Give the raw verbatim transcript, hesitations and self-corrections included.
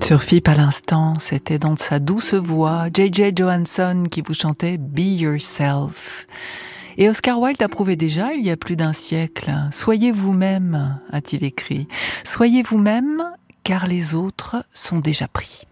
Sur F I P à l'instant, c'était dans sa douce voix J J Johansson qui vous chantait Be Yourself. Et Oscar Wilde approuvait déjà il y a plus d'un siècle. Soyez vous-même, a-t-il écrit. Soyez vous-même, car les autres sont déjà pris.